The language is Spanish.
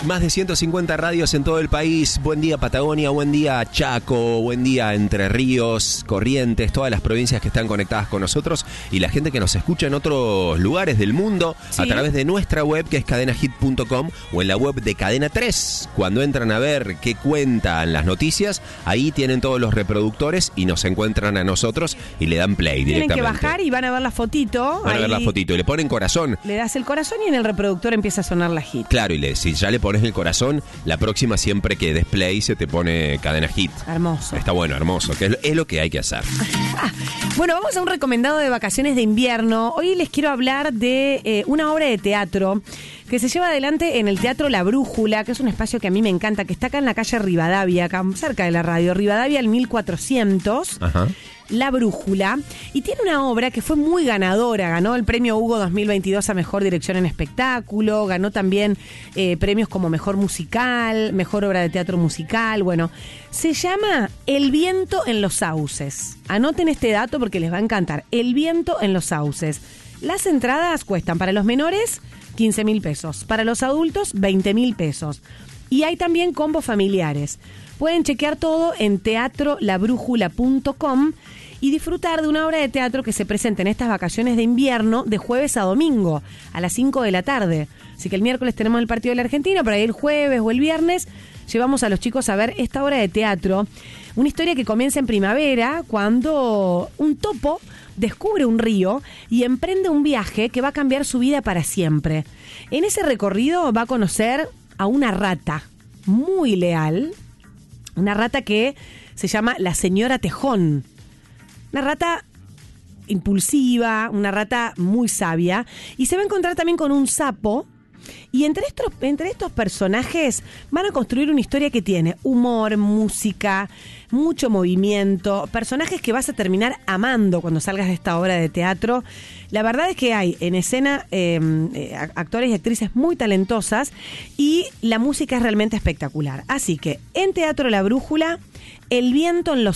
Más de 150 radios en todo el país. Buen día Patagonia, buen día Chaco, buen día Entre Ríos, Corrientes, todas las provincias que están conectadas con nosotros y la gente que nos escucha en otros lugares del mundo a través de nuestra web que es cadenahit.com o en la web de Cadena 3. Cuando entran a ver qué cuentan las noticias, ahí tienen todos los reproductores y nos encuentran a nosotros y le dan play directamente. Tienen que bajar y van a ver la fotito. Van a ver la fotito y le ponen corazón. Le das el corazón y en el reproductor empieza a sonar la hit. Claro, y si ya le pones el corazón, la próxima siempre que des play se te pone Cadena Hit. Hermoso. Está bueno, hermoso, que es lo que hay que hacer. Bueno, vamos a un recomendado de vacaciones de invierno. Hoy les quiero hablar de una obra de teatro que se lleva adelante en el Teatro La Brújula, que es un espacio que a mí me encanta, que está acá en la calle Rivadavia, acá cerca de la radio, Rivadavia al 1400. Ajá. La Brújula, y tiene una obra que fue muy ganadora, ganó el premio Hugo 2022 a Mejor Dirección en Espectáculo, ganó también premios como Mejor Musical, Mejor Obra de Teatro Musical, bueno, se llama El Viento en los Sauces. Anoten este dato porque les va a encantar, El Viento en los Sauces. Las entradas cuestan para los menores 15.000 pesos, para los adultos 20.000 pesos, y hay también combos familiares. Pueden chequear todo en teatrolabrújula.com y disfrutar de una obra de teatro que se presenta en estas vacaciones de invierno de jueves a domingo a las 5 de la tarde. Así que el miércoles tenemos el partido de la Argentina, pero ahí el jueves o el viernes llevamos a los chicos a ver esta obra de teatro. Una historia que comienza en primavera cuando un topo descubre un río y emprende un viaje que va a cambiar su vida para siempre. En ese recorrido va a conocer a una rata muy leal. Una rata que se llama la señora Tejón. Una rata impulsiva, una rata muy sabia. Y se va a encontrar también con un sapo. Y entre estos personajes van a construir una historia que tiene humor, música, mucho movimiento, personajes que vas a terminar amando cuando salgas de esta obra de teatro. La verdad es que hay en escena actores y actrices muy talentosas y la música es realmente espectacular. Así que en Teatro La Brújula, El Viento en los